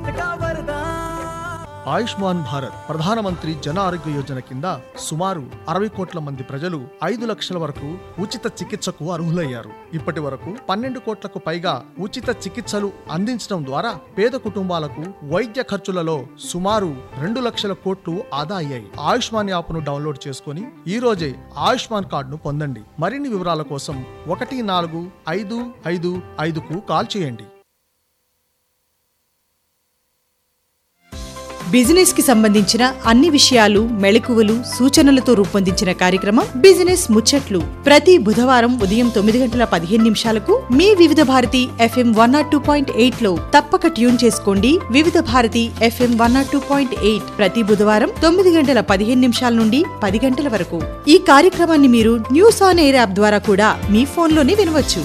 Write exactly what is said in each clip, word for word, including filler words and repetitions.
ఆయుష్మాన్ భారత్ ప్రధానమంత్రి జన ఆరోగ్య యోజన కింద సుమారు అరవై కోట్ల మంది ప్రజలు ఐదు లక్షల వరకు ఉచిత చికిత్సకు అర్హులయ్యారు. ఇప్పటి వరకు పన్నెండు కోట్లకు పైగా ఉచిత చికిత్సలు అందించడం ద్వారా పేద కుటుంబాలకు వైద్య ఖర్చులలో సుమారు రెండు లక్షల కోట్లు ఆదా అయ్యాయి. ఆయుష్మాన్ యాప్ను డౌన్లోడ్ చేసుకుని ఈ రోజే ఆయుష్మాన్ కార్డును పొందండి. మరిన్ని వివరాల కోసం ఒకటి నాలుగు ఐదు ఐదు ఐదుకు కాల్ చేయండి. బిజినెస్ కి సంబంధించిన అన్ని విషయాలు, మెళకువలు, సూచనలతో రూపొందించిన కార్యక్రమం బిజినెస్ ముచ్చట్లు ప్రతి బుధవారం ఉదయం తొమ్మిది గంటల పదిహేను నిమిషాలకు మీ వివిధ Bharati FM one not two point eight లో తప్పక ట్యూన్ చేసుకోండి. వివిధ Bharati FM one not two point eight ప్రతి బుధవారం తొమ్మిది గంటల పదిహేను నిమిషాల నుండి పది గంటల వరకు. ఈ కార్యక్రమాన్ని మీరు న్యూస్ ఆన్ ఎయిర్ యాప్ ద్వారా కూడా మీ ఫోన్లోనే వినవచ్చు.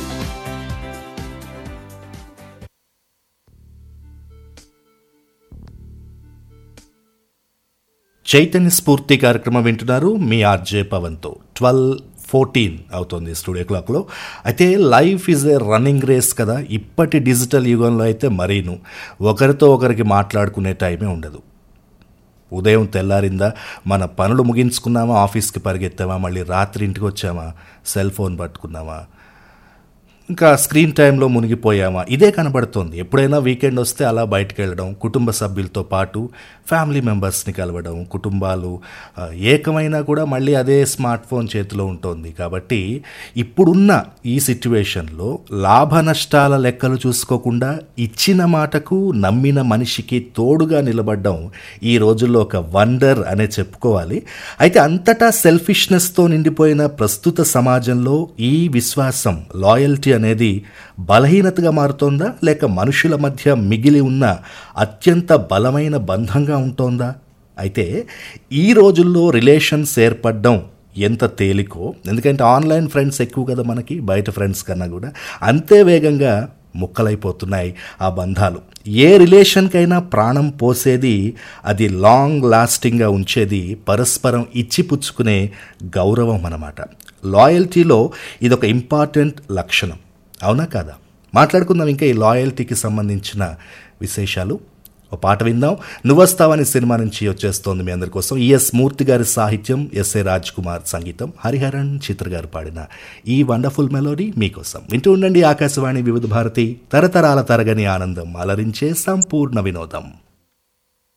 చైతన్య స్ఫూర్తి కార్యక్రమం వింటున్నారు మీ ఆర్జే పవన్తో. ట్వెల్వ్ ఫోర్టీన్ అవుతుంది స్టూడియో క్లాక్లో. అయితే life is a running race కదా. ఇప్పటి డిజిటల్ యుగంలో అయితే మరీను ఒకరితో ఒకరికి మాట్లాడుకునే టైమే ఉండదు. ఉదయం తెల్లారిందా, మన పనులు ముగించుకున్నామా, ఆఫీస్కి పరిగెత్తామా, మళ్ళీ రాత్రి ఇంటికి వచ్చామా, సెల్ ఫోన్ పట్టుకున్నామా, ఇంకా స్క్రీన్ టైంలో మునిగిపోయామా, ఇదే కనబడుతుంది. ఎప్పుడైనా వీకెండ్ వస్తే అలా బయటకు వెళ్ళడం, కుటుంబ సభ్యులతో పాటు ఫ్యామిలీ మెంబర్స్ని కలవడం, కుటుంబాలు ఏకమైనా కూడా మళ్ళీ అదే స్మార్ట్ ఫోన్ చేతిలో ఉంటుంది. కాబట్టి ఇప్పుడున్న ఈ సిట్యువేషన్లో లాభ నష్టాల లెక్కలు చూసుకోకుండా ఇచ్చిన మాటకు నమ్మిన మనిషికి తోడుగా నిలబడడం ఈ రోజుల్లో ఒక వండర్ అనే చెప్పుకోవాలి. అయితే అంతటా సెల్ఫిష్నెస్తో నిండిపోయిన ప్రస్తుత సమాజంలో ఈ విశ్వాసం, లాయల్టీ అనేది బలహీనతగా మారుతోందా, లేక మనుషుల మధ్య మిగిలి ఉన్న అత్యంత బలమైన బంధంగా ఉంటోందా? అయితే ఈ రోజుల్లో రిలేషన్స్ ఏర్పడడం ఎంత తేలికో, ఎందుకంటే ఆన్లైన్ ఫ్రెండ్స్ ఎక్కువ కదా మనకి, బయట ఫ్రెండ్స్ కన్నా కూడా అంతే వేగంగా ముక్కలైపోతున్నాయి ఆ బంధాలు. ఏ రిలేషన్కైనా ప్రాణం పోసేది, అది లాంగ్ లాస్టింగ్గా ఉంచేది పరస్పరం ఇచ్చిపుచ్చుకునే గౌరవం అన్నమాట. లాయల్టీలో ఇదొక ఇంపార్టెంట్ లక్షణం, అవునా కాదా? మాట్లాడుకుందాం ఇంకా ఈ లాయల్టీకి సంబంధించిన విశేషాలు. ఒక పాట విందాం. నువ్వొస్తావని సినిమా నుంచి వచ్చేస్తోంది మీ అందరి కోసం. ఈఎస్ మూర్తి గారి సాహిత్యం, ఎస్ఏ రాజ్ కుమార్ సంగీతం, హరిహరన్ చిత్ర గారు పాడిన ఈ వండర్ఫుల్ మెలోడీ మీకోసం. వింటూ ఉండండి ఆకాశవాణి వివిధ భారతి, తరతరాల తరగని ఆనందం, అలరించే సంపూర్ణ వినోదం.